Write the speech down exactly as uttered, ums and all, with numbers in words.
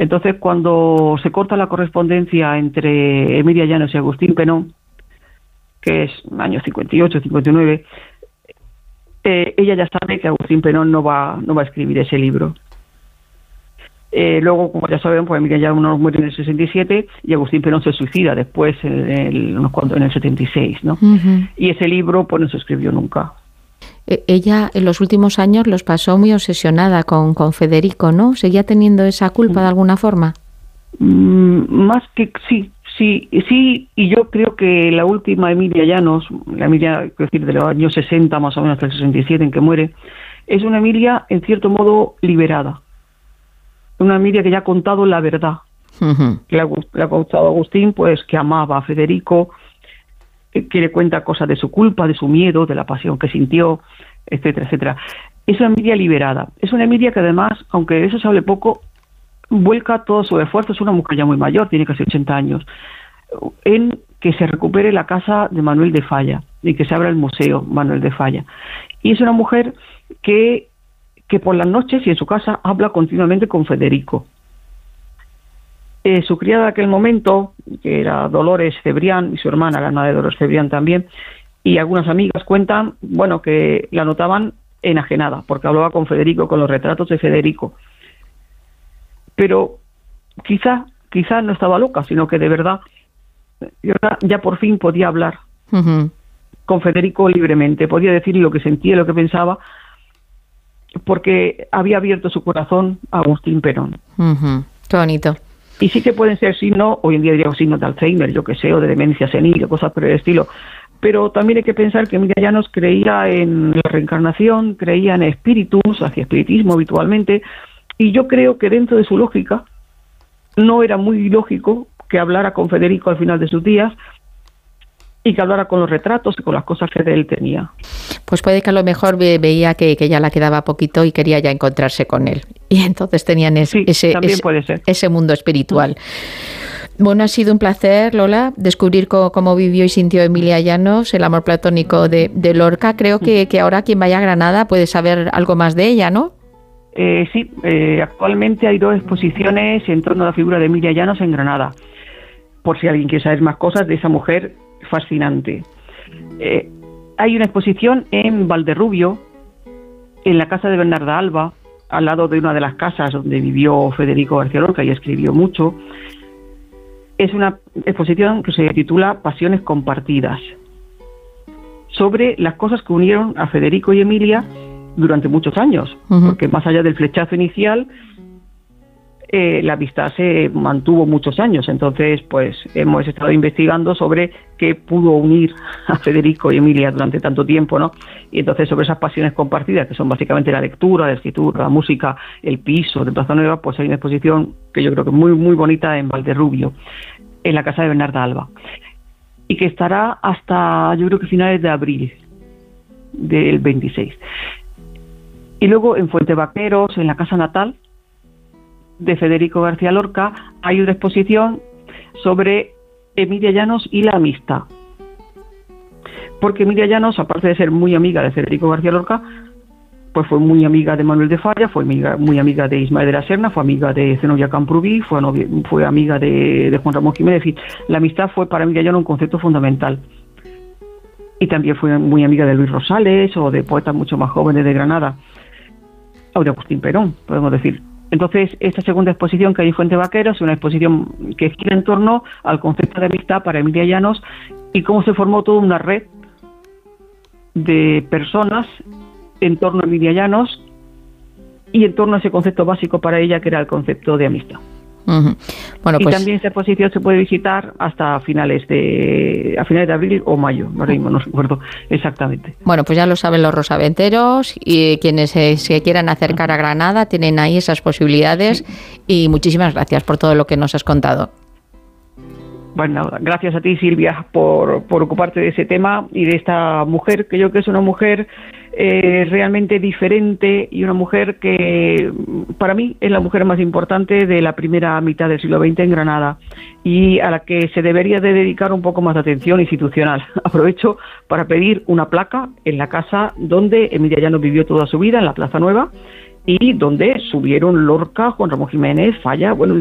Entonces, cuando se corta la correspondencia entre Emilia Llanos y Agustín Penón, que es años cincuenta y ocho, cincuenta y nueve, eh, ella ya sabe que Agustín Penón no va, no va a escribir ese libro. Eh, luego, como ya saben, pues Emilia Llanos muere en el sesenta y siete y Agustín Penón se suicida después en el, unos cuantos, en el setenta y seis, ¿no? Uh-huh. Y ese libro pues no se escribió nunca. Ella en los últimos años los pasó muy obsesionada con, con Federico, ¿no? ¿Seguía teniendo esa culpa de alguna forma? Mm, más que sí, sí, sí, y yo creo que la última Emilia Llanos, la Emilia, quiero decir, de los años sesenta más o menos hasta el sesenta y siete en que muere, es una Emilia en cierto modo liberada. Una Emilia que ya ha contado la verdad, uh-huh. que le ha, le ha contado a Agustín, pues que amaba a Federico, que le cuenta cosas de su culpa, de su miedo, de la pasión que sintió, etcétera, etcétera. Es una Emilia liberada. Es una Emilia que además, aunque de eso se hable poco, vuelca todo su esfuerzo, es una mujer ya muy mayor, tiene casi ochenta años, en que se recupere la casa de Manuel de Falla y que se abra el museo Manuel de Falla. Y es una mujer que, que por las noches y en su casa habla continuamente con Federico. Eh, su criada de aquel momento, que era Dolores Cebrián, y su hermana, la hermana de Dolores Cebrián también, y algunas amigas cuentan, bueno, que la notaban enajenada, porque hablaba con Federico, con los retratos de Federico. Pero quizá, quizá no estaba loca, sino que de verdad ya, ya por fin podía hablar uh-huh. con Federico libremente, podía decir lo que sentía, lo que pensaba, porque había abierto su corazón a Agustín Penón. Uh-huh. Qué bonito. Y sí que pueden ser signos, hoy en día diríamos signos de Alzheimer, yo que sé, o de demencia senil, o cosas por el estilo. Pero también hay que pensar que Emilia Llanos creía en la reencarnación, creía en espíritus, hacía espiritismo habitualmente, y yo creo que dentro de su lógica no era muy lógico que hablara con Federico al final de sus días y que hablara con los retratos y con las cosas que de él tenía. Pues puede que a lo mejor ve, veía que, que ya la quedaba poquito y quería ya encontrarse con él. Y entonces tenían ese, sí, ese, ese, ese mundo espiritual. Bueno, ha sido un placer, Lola, descubrir cómo, cómo vivió y sintió Emilia Llanos, el amor platónico de, de Lorca. Creo que, que ahora quien vaya a Granada puede saber algo más de ella, ¿no? Eh, sí, eh, actualmente hay dos exposiciones en torno a la figura de Emilia Llanos en Granada, por si alguien quiere saber más cosas de esa mujer fascinante. Eh, hay una exposición en Valderrubio, en la casa de Bernarda Alba, al lado de una de las casas donde vivió Federico García Lorca y escribió mucho. Es una exposición que se titula Pasiones compartidas, sobre las cosas que unieron a Federico y Emilia durante muchos años, uh-huh. porque más allá del flechazo inicial, eh, la amistad se mantuvo muchos años. Entonces, pues hemos estado investigando sobre qué pudo unir a Federico y Emilia durante tanto tiempo, ¿no? Y entonces sobre esas pasiones compartidas, que son básicamente la lectura, la escritura, la música, el piso de Plaza Nueva, pues hay una exposición que yo creo que es muy, muy bonita en Valderrubio, en la casa de Bernarda Alba, y que estará hasta, yo creo que finales de abril del veintiséis. Y luego en Fuente Vaqueros, en la casa natal de Federico García Lorca, hay una exposición sobre Emilia Llanos y la amistad. Porque Emilia Llanos, aparte de ser muy amiga de Federico García Lorca, pues fue muy amiga de Manuel de Falla, fue amiga, muy amiga de Ismael de la Serna, fue amiga de Zenobia Camprubí, fue, novia, fue amiga de, de Juan Ramón Jiménez. En fin, la amistad fue para Emilia Llanos un concepto fundamental. Y también fue muy amiga de Luis Rosales o de poetas mucho más jóvenes de Granada, o de Agustín Penón, podemos decir. Entonces, esta segunda exposición que hay en Fuente Vaqueros es una exposición que gira en torno al concepto de amistad para Emilia Llanos y cómo se formó toda una red de personas en torno a Emilia Llanos y en torno a ese concepto básico para ella, que era el concepto de amistad. Uh-huh. Bueno, y pues... también esta exposición se puede visitar hasta finales de a finales de abril o mayo, ahora mismo no recuerdo exactamente. Bueno, pues ya lo saben los rosaventeros, y quienes se, se quieran acercar a Granada tienen ahí esas posibilidades. Sí. Y muchísimas gracias por todo lo que nos has contado. Bueno, gracias a ti, Silvia, por, por ocuparte de ese tema y de esta mujer, que yo creo que es una mujer eh, realmente diferente y una mujer que para mí es la mujer más importante de la primera mitad del siglo veinte en Granada y a la que se debería de dedicar un poco más de atención institucional. Aprovecho para pedir una placa en la casa donde Emilia Llanos vivió toda su vida, en la Plaza Nueva, y donde subieron Lorca, Juan Ramón Jiménez, Falla, bueno,